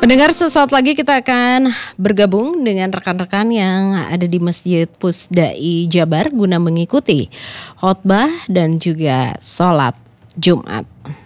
Pendengar, sesaat lagi kita akan bergabung dengan rekan-rekan yang ada di Masjid Pusdai Jabar guna mengikuti khotbah dan juga sholat Jumat.